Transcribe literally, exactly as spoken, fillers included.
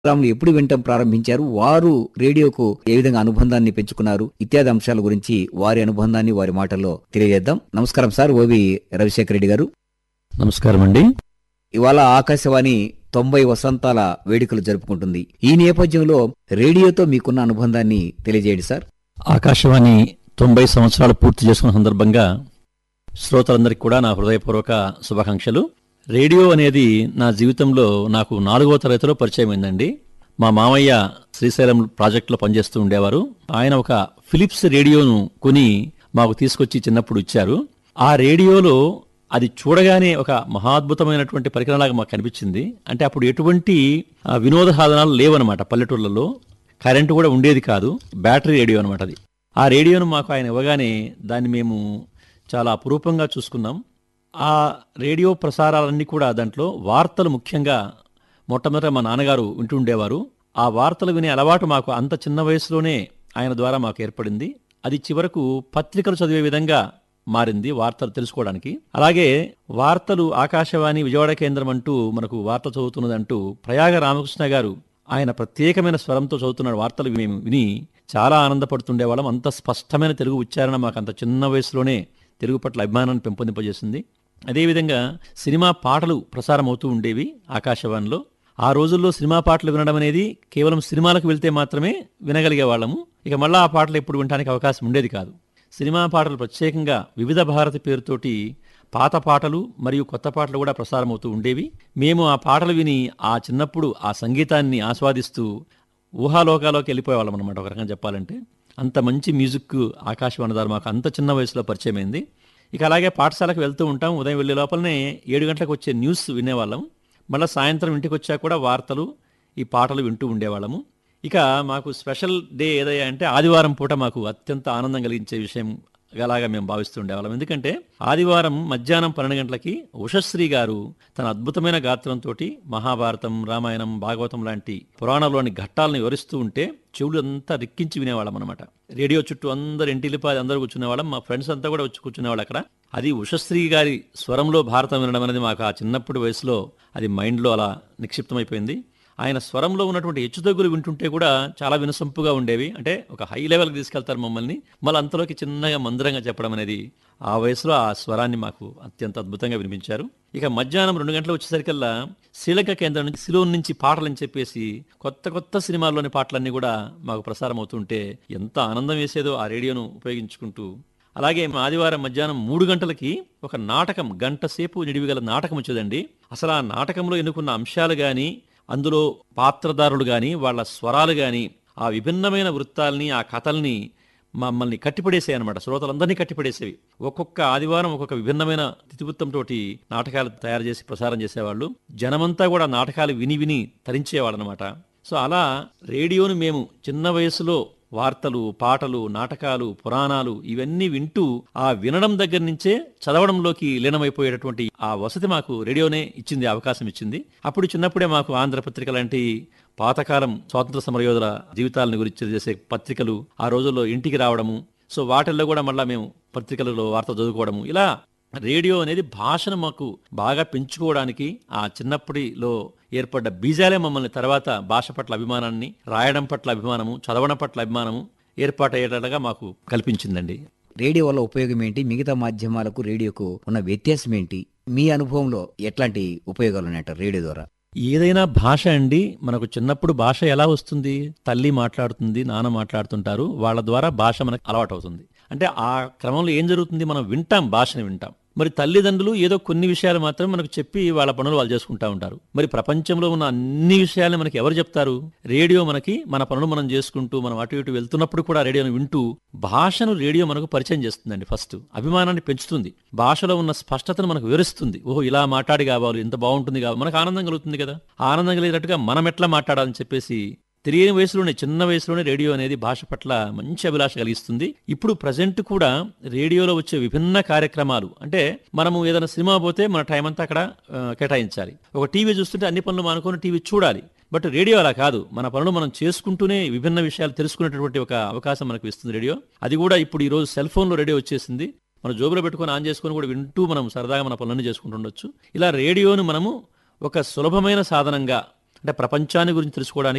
ప్రోగ్రాంలు ఎప్పుడు వినటం ప్రారంభించారు, వారు రేడియోకు ఏ విధంగా అనుబంధాన్ని పెంచుకున్నారు ఇత్యాది అంశాల గురించి వారి అనుబంధాన్ని వారి మాటల్లో తెలియజేద్దాం. నమస్కారం సార్, ఓవి రవిశేఖర్ రెడ్డి గారు. నమస్కారం అండి. ఇవాళ ఆకాశవాణి తొంభై వసంతాల వేడుకలు జరుపుకుంటుంది. ఈ నేపథ్యంలో రేడియోతో మీకున్న అనుబంధాన్ని తెలియజేయండి సార్. ఆకాశవాణి తొంభై సంవత్సరాలు పూర్తి చేసుకున్న సందర్భంగా శ్రోతలందరికీ కూడా నా హృదయపూర్వక శుభాకాంక్షలు. రేడియో అనేది నా జీవితంలో నాకు నాలుగవ తరగతిలో పరిచయం అయిందండి. మా మామయ్య శ్రీశైలం ప్రాజెక్టులో పనిచేస్తూ ఉండేవారు. ఆయన ఒక ఫిలిప్స్ రేడియోను కొని మాకు తీసుకొచ్చి చిన్నప్పుడు ఇచ్చారు. ఆ రేడియోలో అది చూడగానే ఒక మహాద్భుతమైనటువంటి పరికరంలాగా మాకు కనిపించింది. అంటే అప్పుడు ఎటువంటి ఆ, వినోద సాధనాలు లేవన్నమాట. పల్లెటూళ్ళలో కరెంటు కూడా ఉండేది కాదు. బ్యాటరీ రేడియో అనమాట అది. ఆ రేడియోను మాకు ఆయన ఇవ్వగానే దాన్ని మేము చాలా అపురూపంగా చూసుకున్నాం. ఆ రేడియో ప్రసారాలన్నీ కూడా దాంట్లో వార్తలు ముఖ్యంగా మొట్టమొదట మా నాన్నగారు వింటూ ఉండేవారు. ఆ వార్తలు వినే అలవాటు మాకు అంత చిన్న వయసులోనే ఆయన ద్వారా మాకు ఏర్పడింది. అది చివరకు పత్రికలు చదివే విధంగా మారింది, వార్తలు తెలుసుకోవడానికి. అలాగే వార్తలు ఆకాశవాణి విజయవాడ కేంద్రం అంటూ మనకు వార్త చదువుతున్నదంటూ ప్రయాగ రామకృష్ణ గారు ఆయన ప్రత్యేకమైన స్వరంతో చదువుతున్న వార్తలు మేము విని చాలా ఆనందపడుతుండేవాళ్ళం. అంత స్పష్టమైన తెలుగు ఉచ్చారణ మాకు అంత చిన్న వయసులోనే తెలుగు పట్ల అభిమానాన్ని పెంపొందింపజేసింది. అదేవిధంగా సినిమా పాటలు ప్రసారం అవుతూ ఉండేవి ఆకాశవాణిలో. ఆ రోజుల్లో సినిమా పాటలు వినడం అనేది కేవలం సినిమాలకు వెళ్తే మాత్రమే వినగలిగే వాళ్ళము. ఇక మళ్ళా ఆ పాటలు ఎప్పుడు వినడానికి అవకాశం ఉండేది కాదు. సినిమా పాటలు ప్రత్యేకంగా వివిధ భారతి పేరుతోటి పాత పాటలు మరియు కొత్త పాటలు కూడా ప్రసారం అవుతూ ఉండేవి. మేము ఆ పాటలు విని ఆ చిన్నప్పుడు ఆ సంగీతాన్ని ఆస్వాదిస్తూ ఊహాలోకాలోకి వెళ్ళిపోయేవాళ్ళం అనమాట. ఒక రకంగా చెప్పాలంటే అంత మంచి మ్యూజిక్ ఆకాశవాణి ద్వారా మాకు అంత చిన్న వయసులో పరిచయం అయింది. ఇక అలాగే పాఠశాలకు వెళ్తూ ఉంటాం. ఉదయం వెళ్ళే లోపలనే ఏడు గంటలకు వచ్చే న్యూస్ వినేవాళ్ళం. మళ్ళీ సాయంత్రం ఇంటికి వచ్చాక కూడా వార్తలు, ఈ పాటలు వింటూ ఉండేవాళ్ళము. ఇక మాకు స్పెషల్ డే ఏదయ్యా అంటే ఆదివారం పూట మాకు అత్యంత ఆనందం కలిగించే విషయం అలాగా మేము భావిస్తూ ఉండేవాళ్ళం. ఎందుకంటే ఆదివారం మధ్యాహ్నం పన్నెండు గంటలకి ఉషశ్రీ గారు తన అద్భుతమైన గాత్రంతో మహాభారతం, రామాయణం, భాగవతం లాంటి పురాణంలోని ఘట్టాలను వివరిస్తూ ఉంటే చెవులు అంతా రిక్కించి వినేవాళ్ళం అనమాట. రేడియో చుట్టూ అందరు ఇంటిలిపాది అందరూ కూర్చునేవాళ్ళం. మా ఫ్రెండ్స్ అంతా కూడా వచ్చి కూర్చునేవాళ్ళు అక్కడ. అది ఉషశ్రీ గారి స్వరంలో భారతం వినడం అనేది మాకు ఆ చిన్నప్పుడు వయసులో అది మైండ్లో అలా నిక్షిప్తమైపోయింది. ఆయన స్వరంలో ఉన్నటువంటి హెచ్చుతగ్గులు వింటుంటే కూడా చాలా వినసొంపుగా ఉండేవి. అంటే ఒక హై లెవెల్కి తీసుకెళ్తారు మమ్మల్ని, మళ్ళీ అంతలోకి చిన్నగా మందరంగా చెప్పడం అనేది ఆ వయసులో ఆ స్వరాన్ని మాకు అత్యంత అద్భుతంగా వినిపించారు. ఇక మధ్యాహ్నం రెండు గంటలు వచ్చేసరికల్లా శ్రీలంక కేంద్రం నుంచి సిలోన్ నుంచి పాటలని చెప్పేసి కొత్త కొత్త సినిమాల్లోని పాటలన్నీ కూడా మాకు ప్రసారం అవుతుంటే ఎంత ఆనందం వేసేదో ఆ రేడియోను ఉపయోగించుకుంటూ. అలాగే ఆదివారం మధ్యాహ్నం మూడు గంటలకి ఒక నాటకం, గంట సేపు నిడివిగల నాటకం వచ్చేదండి. అసలు ఆ నాటకంలో ఎన్నుకున్న అంశాలు కానీ, అందులో పాత్రధారులు కానీ, వాళ్ళ స్వరాలు కానీ, ఆ విభిన్నమైన వృత్తాల్ని, ఆ కథల్ని మమ్మల్ని కట్టిపడేసాయి అనమాట. శ్రోతలందరినీ కట్టిపడేసేవి. ఒక్కొక్క ఆదివారం ఒక్కొక్క విభిన్నమైన తితివృత్తంతో నాటకాలు తయారు చేసి ప్రసారం చేసేవాళ్ళు. జనమంతా కూడా నాటకాలు విని విని తరించేవాళ్ళు అనమాట. సో అలా రేడియోను మేము చిన్న వయసులో వార్తలు, పాటలు, నాటకాలు, పురాణాలు ఇవన్నీ వింటూ ఆ వినడం దగ్గర నుంచే చదవడంలోకి లీనమైపోయేటటువంటి ఆ వసతి మాకు రేడియోనే ఇచ్చింది, అవకాశం ఇచ్చింది. అప్పుడు చిన్నప్పుడే మాకు ఆంధ్రపత్రిక లాంటి పాతకాలం స్వాతంత్ర సమరయోధుల జీవితాలను గురించి చేసే పత్రికలు ఆ రోజుల్లో ఇంటికి రావడము. సో వాటిల్లో కూడా మళ్ళీ మేము పత్రికలలో వార్త చదువుకోవడము. ఇలా రేడియో అనేది భాషను మాకు బాగా పెంచుకోవడానికి ఆ చిన్నప్పటిలో ఏర్పడ్డ బీజాలే మమ్మల్ని తర్వాత భాష పట్ల అభిమానాన్ని, రాయడం పట్ల అభిమానము, చదవడం పట్ల అభిమానము ఏర్పాటయ్యేటట్టుగా మాకు కల్పించిందండి. రేడియో వల్ల ఉపయోగం ఏంటి, మిగతా మాధ్యమాలకు రేడియోకు ఉన్న వ్యత్యాసం ఏంటి, మీ అనుభవంలో ఎట్లాంటి ఉపయోగాలు ఉన్నాయంటారు రేడియో ద్వారా? ఏదైనా భాష అండి, మనకు చిన్నప్పుడు భాష ఎలా వస్తుంది? తల్లి మాట్లాడుతుంది, నాన్న మాట్లాడుతుంటారు, వాళ్ళ ద్వారా భాష మనకు అలవాటు అవుతుంది. అంటే ఆ క్రమంలో ఏం జరుగుతుంది? మనం వింటాం, భాషను వింటాం. మరి తల్లిదండ్రులు ఏదో కొన్ని విషయాలు మాత్రం మనకు చెప్పి వాళ్ళ పనులు వాళ్ళు చేసుకుంటా ఉంటారు. మరి ప్రపంచంలో ఉన్న అన్ని విషయాలను మనకి ఎవరు చెప్తారు? రేడియో మనకి మన పనులు మనం చేసుకుంటూ మనం అటు ఇటు వెళ్తున్నప్పుడు కూడా రేడియోను వింటూ భాషను రేడియో మనకు పరిచయం చేస్తుందండి. ఫస్ట్ అభిమానాన్ని పెంచుతుంది, భాషలో ఉన్న స్పష్టతను మనకు వివరిస్తుంది. ఓహో, ఇలా మాట్లాడి కావాలి, ఇంత బాగుంటుంది కావాలి, మనకు ఆనందం కలుగుతుంది కదా. ఆనందం కలిగేటట్టుగా మనం ఎట్లా మాట్లాడాలని చెప్పేసి తెలియని వయసులోనే, చిన్న వయసులోనే రేడియో అనేది భాష పట్ల మంచి అభిలాష కలిగిస్తుంది. ఇప్పుడు ప్రజెంట్ కూడా రేడియోలో వచ్చే విభిన్న కార్యక్రమాలు, అంటే మనము ఏదైనా సినిమా పోతే మన టైం అంతా అక్కడ ఆ, కేటాయించాలి. ఒక టీవీ చూస్తుంటే అన్ని పనులు మానుకొని టీవీ చూడాలి. బట్ రేడియో అలా కాదు. మన పనులు మనం చేసుకుంటూనే విభిన్న విషయాలు తెలుసుకునేటటువంటి ఒక అవకాశం మనకు ఇస్తుంది రేడియో. అది కూడా ఇప్పుడు ఈ రోజు సెల్ ఫోన్లో రేడియో వచ్చేసింది. మన జోబులో పెట్టుకొని ఆన్ చేసుకొని కూడా వింటూ మనం సరదాగా మన పనులన్నీ చేసుకుంటుండొచ్చు. ఇలా రేడియోను మనము ఒక సులభమైన సాధనంగా, అంటే ప్రపంచాన్ని గురించి తెలుసుకోవడానికి